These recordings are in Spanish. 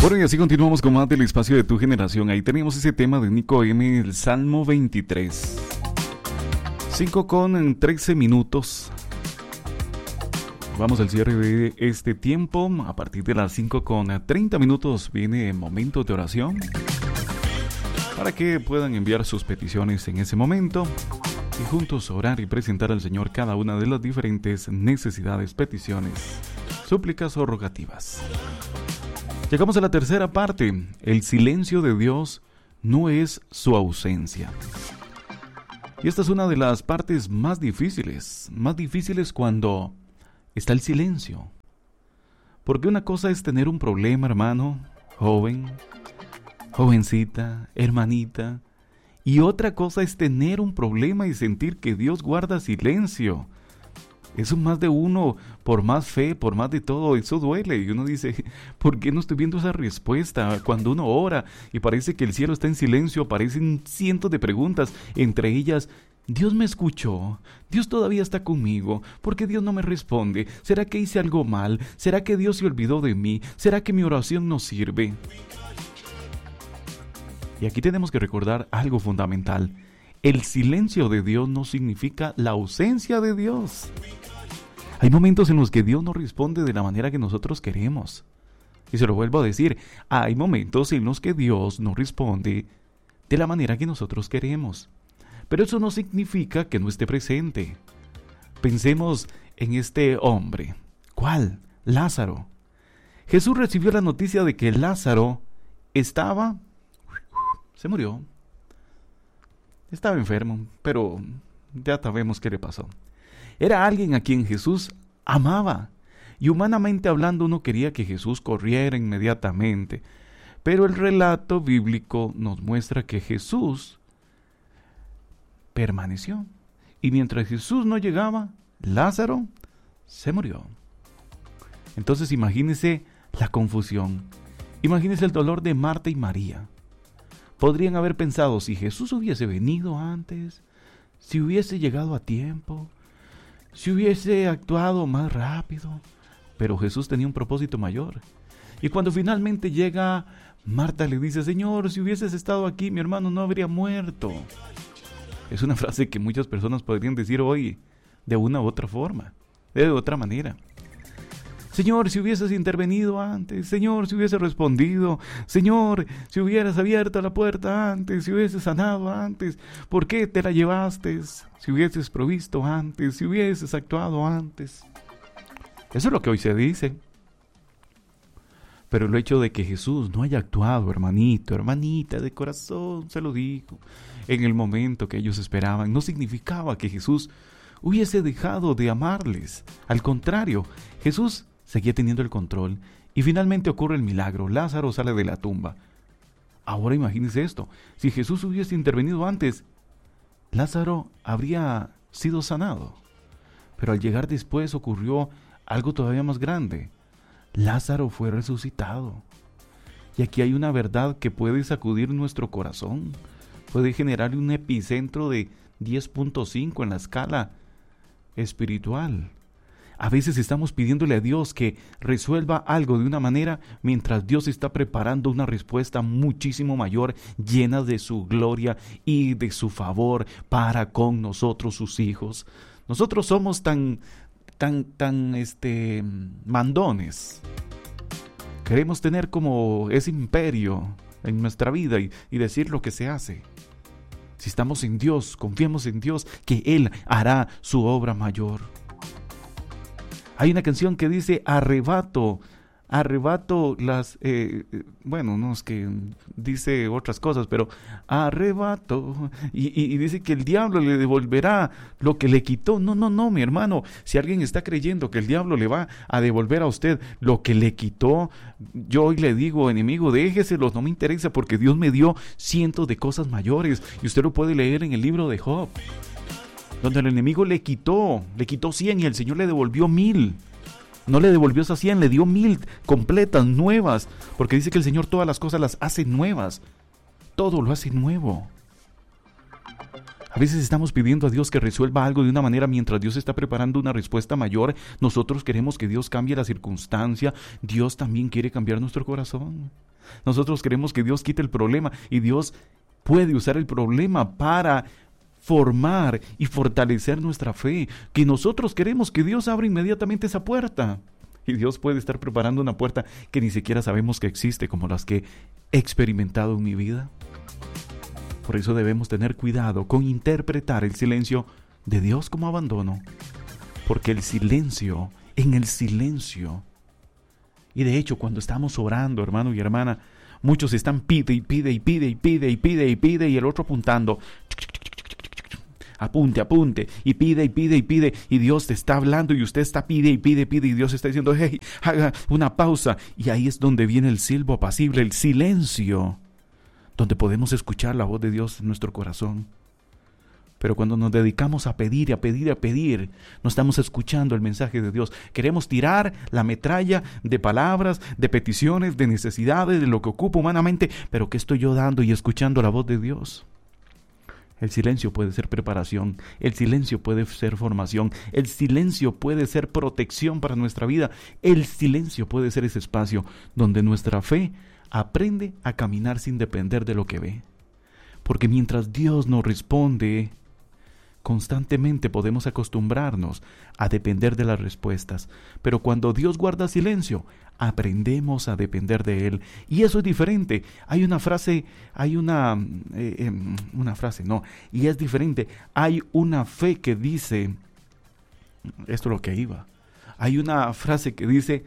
Bueno, y así continuamos con más del espacio de tu generación. Ahí tenemos ese tema de Nico M, el Salmo 23. 5:13. Vamos al cierre de este tiempo. A partir de las 5:30 viene momento de oración, para que puedan enviar sus peticiones en ese momento y juntos orar y presentar al Señor cada una de las diferentes necesidades, peticiones, súplicas o rogativas. Llegamos a la tercera parte. El silencio de Dios no es su ausencia. Y esta es una de las partes más difíciles cuando está el silencio. Porque una cosa es tener un problema, hermano, joven, jovencita, hermanita, y otra cosa es tener un problema y sentir que Dios guarda silencio. Eso más de uno, por más fe, por más de todo, eso duele. Y uno dice, ¿por qué no estoy viendo esa respuesta? Cuando uno ora y parece que el cielo está en silencio, aparecen cientos de preguntas, entre ellas, ¿Dios me escuchó? ¿Dios todavía está conmigo? ¿Por qué Dios no me responde? ¿Será que hice algo mal? ¿Será que Dios se olvidó de mí? ¿Será que mi oración no sirve? Y aquí tenemos que recordar algo fundamental. El silencio de Dios no significa la ausencia de Dios. Hay momentos en los que Dios no responde de la manera que nosotros queremos. Y se lo vuelvo a decir, hay momentos en los que Dios no responde de la manera que nosotros queremos. Pero eso no significa que no esté presente. Pensemos en este hombre. ¿Cuál? Lázaro. Jesús recibió la noticia de que Lázaro se murió. Estaba enfermo, pero ya sabemos qué le pasó. Era alguien a quien Jesús amaba. Y humanamente hablando, uno quería que Jesús corriera inmediatamente. Pero el relato bíblico nos muestra que Jesús permaneció. Y mientras Jesús no llegaba, Lázaro se murió. Entonces imagínese la confusión. Imagínese el dolor de Marta y María. Podrían haber pensado, si Jesús hubiese venido antes, si hubiese llegado a tiempo, si hubiese actuado más rápido. Pero Jesús tenía un propósito mayor. Y cuando finalmente llega, Marta le dice, Señor, si hubieses estado aquí, mi hermano no habría muerto. Es una frase que muchas personas podrían decir hoy de una u otra forma, de otra manera. Señor, si hubieses intervenido antes, Señor, si hubieses respondido, Señor, si hubieras abierto la puerta antes, si hubieses sanado antes, ¿por qué te la llevaste? Si hubieses provisto antes, si hubieses actuado antes. Eso es lo que hoy se dice. Pero el hecho de que Jesús no haya actuado, hermanito, hermanita, de corazón, se lo digo, en el momento que ellos esperaban, no significaba que Jesús hubiese dejado de amarles. Al contrario, Jesús seguía teniendo el control y finalmente ocurre el milagro. Lázaro sale de la tumba. Ahora imagínense esto. Si Jesús hubiese intervenido antes, Lázaro habría sido sanado. Pero al llegar después ocurrió algo todavía más grande. Lázaro fue resucitado. Y aquí hay una verdad que puede sacudir nuestro corazón. Puede generar un epicentro de 10.5 en la escala espiritual. A veces estamos pidiéndole a Dios que resuelva algo de una manera mientras Dios está preparando una respuesta muchísimo mayor, llena de su gloria y de su favor para con nosotros, sus hijos. Nosotros somos tan mandones. Queremos tener como ese imperio en nuestra vida y decir lo que se hace. Si estamos en Dios, confiemos en Dios, que Él hará su obra mayor. Hay una canción que dice arrebato las, no es que dice otras cosas, pero arrebato, y dice que el diablo le devolverá lo que le quitó. No, mi hermano, si alguien está creyendo que el diablo le va a devolver a usted lo que le quitó, yo hoy le digo, enemigo, déjeselos, no me interesa, porque Dios me dio cientos de cosas mayores, y usted lo puede leer en el libro de Job, donde el enemigo le quitó 100 y el Señor le devolvió 1000. No le devolvió esas 100, le dio 1000 completas, nuevas, porque dice que el Señor todas las cosas las hace nuevas. Todo lo hace nuevo. A veces estamos pidiendo a Dios que resuelva algo de una manera mientras Dios está preparando una respuesta mayor. Nosotros queremos que Dios cambie la circunstancia. Dios también quiere cambiar nuestro corazón. Nosotros queremos que Dios quite el problema y Dios puede usar el problema para formar y fortalecer nuestra fe, que nosotros queremos que Dios abra inmediatamente esa puerta. Y Dios puede estar preparando una puerta que ni siquiera sabemos que existe, como las que he experimentado en mi vida. Por eso debemos tener cuidado con interpretar el silencio de Dios como abandono, porque el silencio, en el silencio, y de hecho cuando estamos orando, hermano y hermana, muchos están pide y pide y pide y pide y pide y pide y el otro apuntando, apunte, y pide y pide y pide, y Dios te está hablando y usted está pide y pide y Dios está diciendo, hey, haga una pausa, y ahí es donde viene el silbo apacible, el silencio, donde podemos escuchar la voz de Dios en nuestro corazón. Pero cuando nos dedicamos a pedir y a pedir y a pedir, no estamos escuchando el mensaje de Dios. Queremos tirar la metralla de palabras, de peticiones, de necesidades, de lo que ocupa humanamente, pero ¿qué estoy yo dando y escuchando la voz de Dios? El silencio puede ser preparación, el silencio puede ser formación, el silencio puede ser protección para nuestra vida, el silencio puede ser ese espacio donde nuestra fe aprende a caminar sin depender de lo que ve. Porque mientras Dios nos responde, constantemente podemos acostumbrarnos a depender de las respuestas, pero cuando Dios guarda silencio, aprendemos a depender de Él, y eso es diferente. Hay una frase, y es diferente. Hay una fe que dice, esto es lo que iba, hay una frase que dice,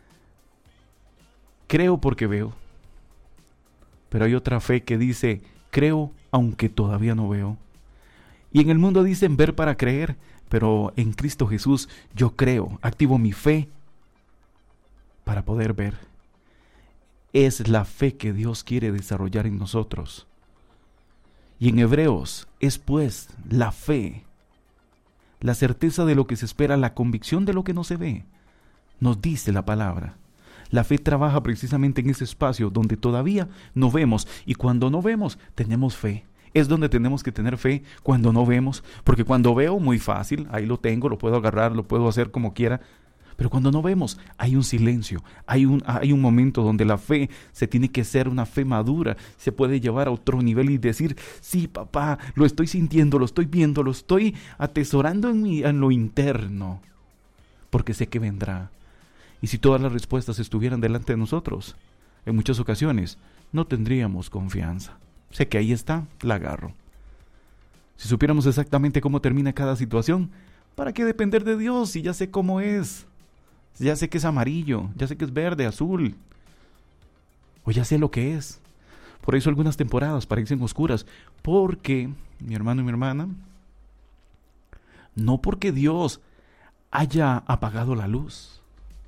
creo porque veo, pero hay otra fe que dice, creo aunque todavía no veo. Y en el mundo dicen ver para creer, pero en Cristo Jesús yo creo, activo mi fe para poder ver. Es la fe que Dios quiere desarrollar en nosotros. Y en Hebreos es pues la fe, la certeza de lo que se espera, la convicción de lo que no se ve. Nos dice la palabra. La fe trabaja precisamente en ese espacio donde todavía no vemos, y cuando no vemos tenemos fe. Es donde tenemos que tener fe, cuando no vemos, porque cuando veo muy fácil, ahí lo tengo, lo puedo agarrar, lo puedo hacer como quiera, pero cuando no vemos hay un silencio, hay un momento donde la fe se tiene que ser una fe madura, se puede llevar a otro nivel y decir, sí papá, lo estoy sintiendo, lo estoy viendo, lo estoy atesorando en lo interno, porque sé que vendrá. Y si todas las respuestas estuvieran delante de nosotros, en muchas ocasiones no tendríamos confianza. Sé que ahí está, la agarro. Si supiéramos exactamente cómo termina cada situación, ¿para qué depender de Dios si ya sé cómo es? Ya sé que es amarillo, ya sé que es verde, azul, o ya sé lo que es. Por eso algunas temporadas parecen oscuras, porque, mi hermano y mi hermana, no porque Dios haya apagado la luz,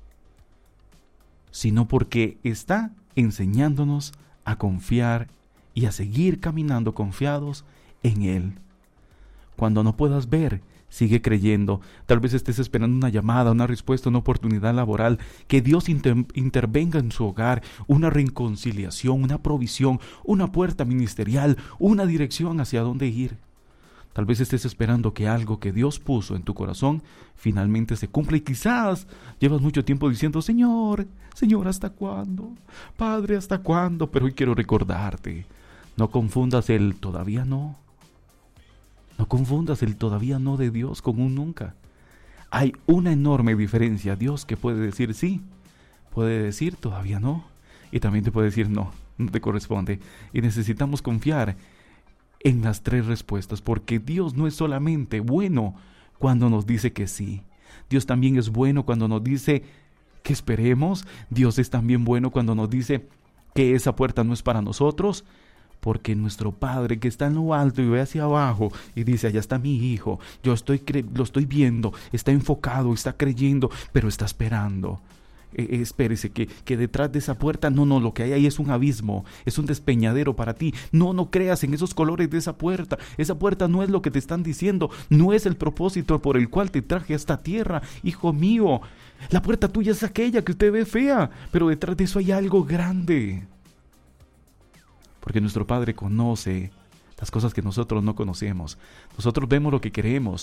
sino porque está enseñándonos a confiar y a seguir caminando confiados en Él. Cuando no puedas ver, sigue creyendo. Tal vez estés esperando una llamada, una respuesta, una oportunidad laboral, que Dios intervenga en su hogar, una reconciliación, una provisión, una puerta ministerial, una dirección hacia dónde ir. Tal vez estés esperando que algo que Dios puso en tu corazón finalmente se cumpla, y quizás llevas mucho tiempo diciendo, Señor, ¿hasta cuándo? Padre, ¿hasta cuándo? Pero hoy quiero recordarte, no confundas el todavía no. No confundas el todavía no de Dios con un nunca. Hay una enorme diferencia. Dios que puede decir sí, puede decir todavía no, y también te puede decir no te corresponde. Y necesitamos confiar en las tres respuestas, porque Dios no es solamente bueno cuando nos dice que sí. Dios también es bueno cuando nos dice que esperemos. Dios es también bueno cuando nos dice que esa puerta no es para nosotros, porque nuestro Padre que está en lo alto y ve hacia abajo y dice, allá está mi hijo, lo estoy viendo, está enfocado, está creyendo, pero está esperando. Espérese, que detrás de esa puerta, no, lo que hay ahí es un abismo, es un despeñadero para ti. No creas en esos colores de esa puerta no es lo que te están diciendo, no es el propósito por el cual te traje a esta tierra, hijo mío. La puerta tuya es aquella que usted ve fea, pero detrás de eso hay algo grande. Porque nuestro Padre conoce las cosas que nosotros no conocemos. Nosotros vemos lo que queremos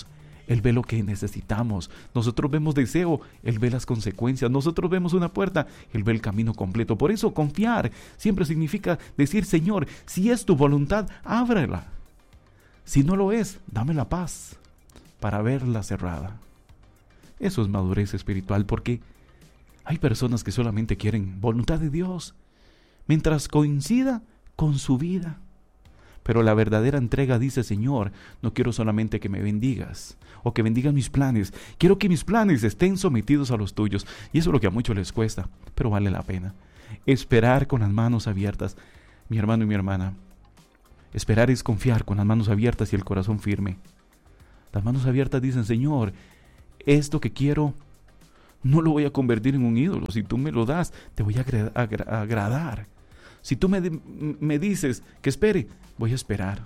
Él ve lo que necesitamos. Nosotros vemos deseo, Él ve las consecuencias. Nosotros vemos una puerta, Él ve el camino completo. Por eso confiar siempre significa decir: Señor, si es tu voluntad, ábrela. Si no lo es, dame la paz para verla cerrada. Eso es madurez espiritual, porque hay personas que solamente quieren voluntad de Dios mientras coincida con su vida. Pero la verdadera entrega dice: Señor, no quiero solamente que me bendigas o que bendigas mis planes. Quiero que mis planes estén sometidos a los tuyos. Y eso es lo que a muchos les cuesta, pero vale la pena. Esperar con las manos abiertas. Mi hermano y mi hermana, esperar es confiar con las manos abiertas y el corazón firme. Las manos abiertas dicen: Señor, esto que quiero no lo voy a convertir en un ídolo. Si tú me lo das, te voy a agradar. Si tú me dices que espere, voy a esperar.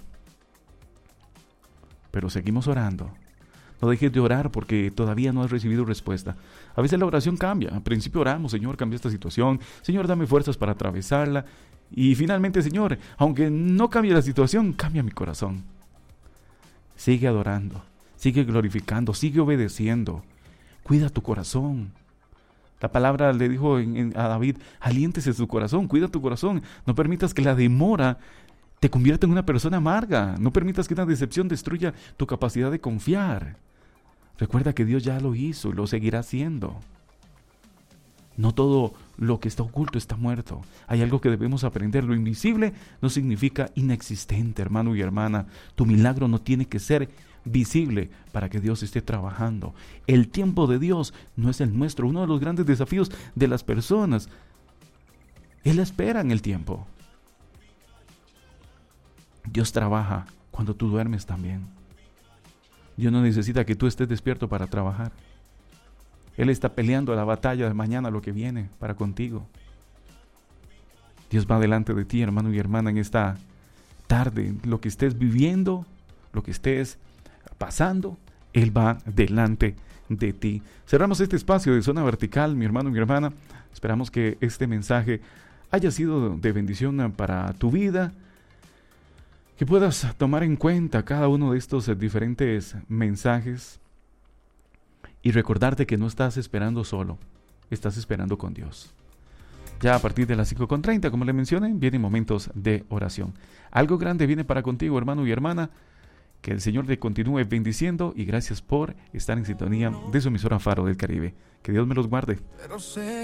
Pero seguimos orando. No dejes de orar porque todavía no has recibido respuesta. A veces la oración cambia. Al principio oramos: Señor, cambia esta situación. Señor, dame fuerzas para atravesarla. Y finalmente: Señor, aunque no cambie la situación, cambia mi corazón. Sigue adorando, sigue glorificando, sigue obedeciendo. Cuida tu corazón. La palabra le dijo a David: aliéntese su corazón, cuida tu corazón. No permitas que la demora te convierta en una persona amarga. No permitas que una decepción destruya tu capacidad de confiar. Recuerda que Dios ya lo hizo y lo seguirá haciendo. No todo lo que está oculto está muerto. Hay algo que debemos aprender. Lo invisible no significa inexistente, hermano y hermana. Tu milagro no tiene que ser visible para que Dios esté trabajando. El tiempo de Dios no es el nuestro. Uno de los grandes desafíos de las personas, Él espera en el tiempo. Dios trabaja cuando tú duermes también. Dios no necesita que tú estés despierto para trabajar. Él está peleando la batalla de mañana, lo que viene para contigo. Dios va delante de ti, hermano y hermana, en esta tarde. Lo que estés viviendo, lo que estés pasando, Él va delante de ti. Cerramos este espacio de Zona Vertical, mi hermano y mi hermana. Esperamos que este mensaje haya sido de bendición para tu vida, que puedas tomar en cuenta cada uno de estos diferentes mensajes y recordarte que no estás esperando solo, estás esperando con Dios. Ya a partir de las 5:30, como le mencioné, vienen momentos de oración. Algo grande viene para contigo, hermano y hermana. Que el Señor te continúe bendiciendo y gracias por estar en sintonía de su emisora Faro del Caribe. Que Dios me los guarde.